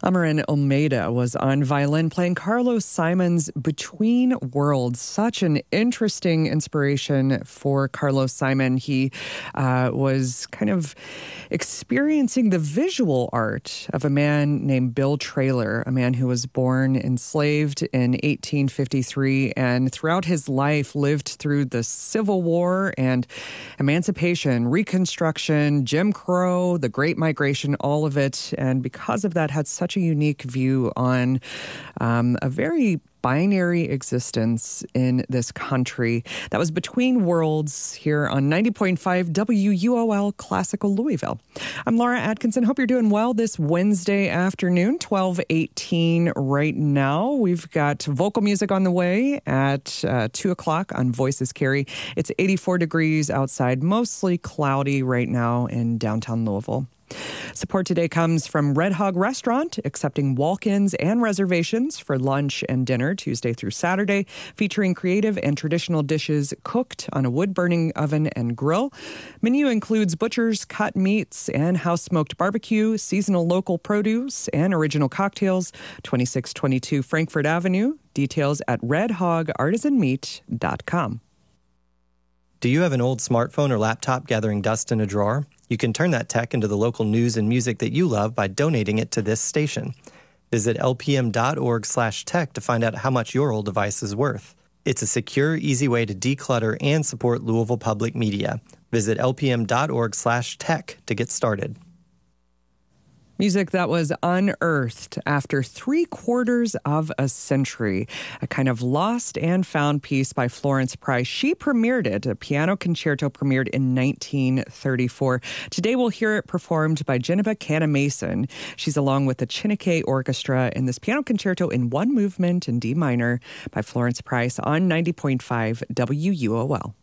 Amarin Almeida was on violin playing Carlos Simon's Between Worlds. Such an interesting inspiration for Carlos Simon. He was kind of experiencing the visual art of a man named Bill Traylor, a man who was born enslaved in 1853 and throughout his life lived through the Civil War and emancipation, Reconstruction, Jim Crow, the Great Migration, all of it. And because of that, had such a unique view on a very binary existence in this country. That was Between Worlds here on 90.5 WUOL Classical Louisville. I'm Laura Atkinson. Hope you're doing well this Wednesday afternoon, 12:18 right now. We've got vocal music on the way at 2 o'clock on Voices Carry. It's 84 degrees outside, mostly cloudy right now in downtown Louisville. Support today comes from Red Hog Restaurant, accepting walk-ins and reservations for lunch and dinner Tuesday through Saturday, featuring creative and traditional dishes cooked on a wood-burning oven and grill. Menu includes butcher's cut meats and house-smoked barbecue, seasonal local produce, and original cocktails. 2622 Frankfort Avenue. Details at redhogartisanmeat.com. Do you have an old smartphone or laptop gathering dust in a drawer? You can turn that tech into the local news and music that you love by donating it to this station. Visit lpm.org/tech to find out how much your old device is worth. It's a secure, easy way to declutter and support Louisville Public Media. Visit lpm.org/tech to get started. Music that was unearthed after 3/4 of a century. A kind of lost and found piece by Florence Price. She premiered it. A piano concerto premiered in 1934. Today we'll hear it performed by Geneva Canna-Mason. She's along with the Chineke Orchestra in this piano concerto in one movement in D minor by Florence Price on 90.5 WUOL.